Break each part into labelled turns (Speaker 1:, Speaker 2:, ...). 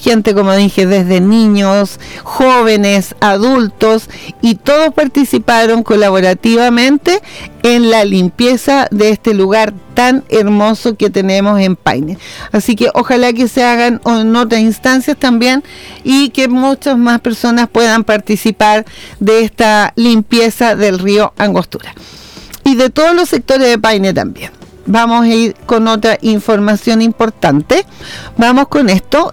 Speaker 1: gente, como dije, desde niños, jóvenes, adultos, y todos participaron colaborativamente en la limpieza de este lugar tan hermoso que tenemos en Paine. Así que ojalá que se hagan en otras instancias también y que muchas más personas puedan participar de esta limpieza del río Angostura y de todos los sectores de Paine también. Vamos a ir con otra información importante. Vamos con esto.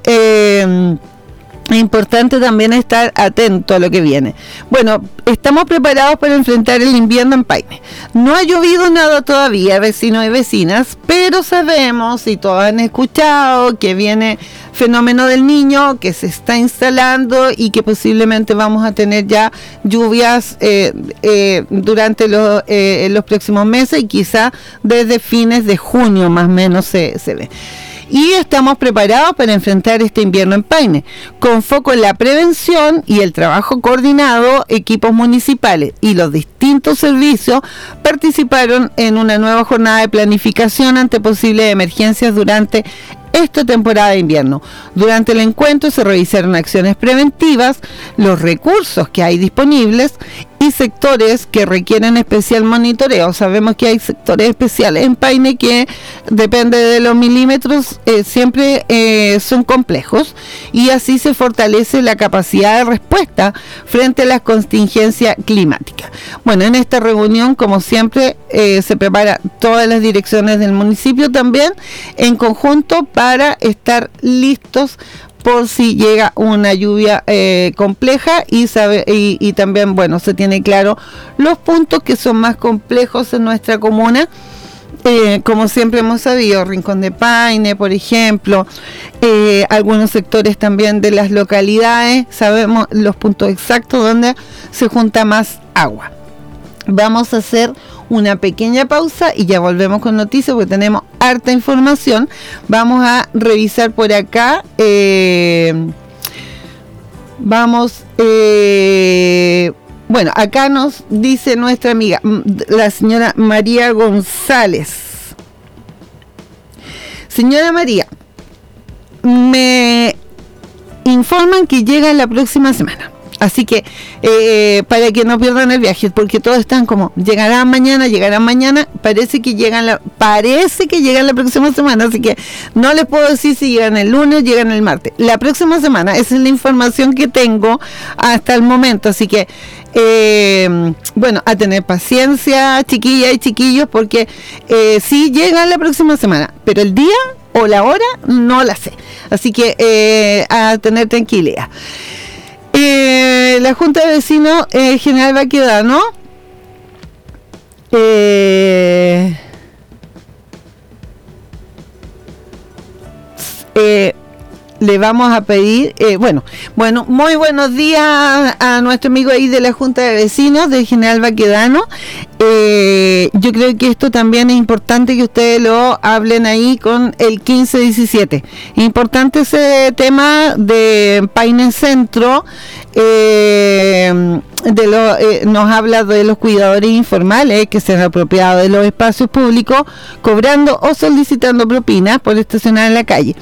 Speaker 1: Es importante también estar atento a lo que viene. Bueno, estamos preparados para enfrentar el invierno en Paine. No ha llovido nada todavía, vecinos y vecinas, pero sabemos, y todos han escuchado, que viene fenómeno del Niño, que se está instalando y que posiblemente vamos a tener ya lluvias durante los próximos meses y quizá desde fines de junio más o menos se ve. Y estamos preparados para enfrentar este invierno en Paine, con foco en la prevención y el trabajo coordinado. Equipos municipales y los distintos servicios participaron en una nueva jornada de planificación ante posibles emergencias durante esta temporada de invierno. Durante el encuentro se revisaron acciones preventivas, los recursos que hay disponibles y sectores que requieren especial monitoreo. Sabemos que hay sectores especiales en Paine que depende de los milímetros, siempre son complejos, y así se fortalece la capacidad de respuesta frente a las contingencias climáticas. Bueno, en esta reunión, como siempre, se prepara todas las direcciones del municipio también en conjunto para estar listos por si llega una lluvia compleja y también, bueno, se tiene claro los puntos que son más complejos en nuestra comuna, como siempre hemos sabido, Rincón de Paine, por ejemplo, algunos sectores también de las localidades, sabemos los puntos exactos donde se junta más agua. Vamos a hacer una pequeña pausa y ya volvemos con noticias porque tenemos harta información. Vamos a revisar por acá. Bueno, acá nos dice nuestra amiga, la señora María González. Señora María, me informan que llega la próxima semana. Así que para que no pierdan el viaje, porque todos están como, llegarán mañana, parece que llegan la próxima semana, así que no les puedo decir si llegan el lunes o llegan el martes. La próxima semana, esa es la información que tengo hasta el momento, así que bueno, a tener paciencia, chiquillas y chiquillos, porque sí llegan la próxima semana, pero el día o la hora no la sé, así que a tener tranquilidad. La Junta de Vecinos General Baquedano le vamos a pedir, bueno, muy buenos días a nuestro amigo ahí de la Junta de Vecinos del General Baquedano. Yo creo que esto también es importante que ustedes lo hablen ahí con el 1517. Importante ese tema de Paine Centro. Nos habla de los cuidadores informales que se han apropiado de los espacios públicos cobrando o solicitando propinas por estacionar en la calle.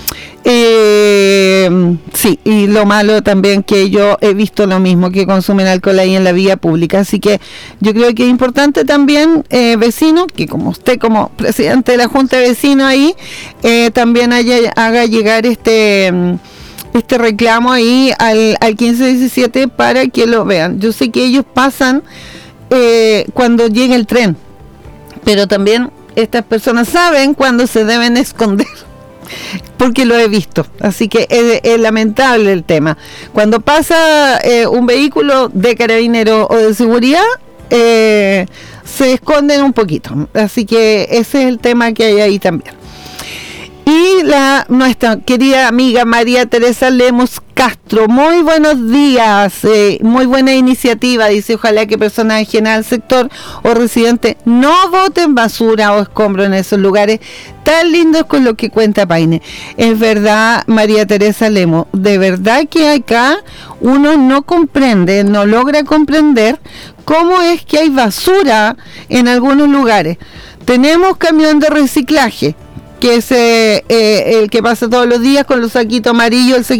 Speaker 1: Sí, y lo malo también que yo he visto lo mismo, que consumen alcohol ahí en la vía pública, así que yo creo que es importante también, vecino, que como usted como presidente de la Junta de Vecinos ahí, también haga llegar este reclamo ahí al 1517 para que lo vean. Yo sé que ellos pasan cuando llega el tren, pero también estas personas saben cuándo se deben esconder, porque lo he visto, así que es lamentable el tema. Cuando pasa un vehículo de carabinero o de seguridad, se esconden un poquito, así que ese es el tema que hay ahí también. Y nuestra querida amiga María Teresa Lemos Castro, muy buenos días, muy buena iniciativa, dice, ojalá que personas ajenas al sector o residentes no boten basura o escombros en esos lugares tan lindos con lo que cuenta Paine. Es verdad, María Teresa Lemos, de verdad que acá uno no comprende, no logra comprender cómo es que hay basura en algunos lugares. Tenemos camión de reciclaje, que es el que pasa todos los días con los saquitos amarillos,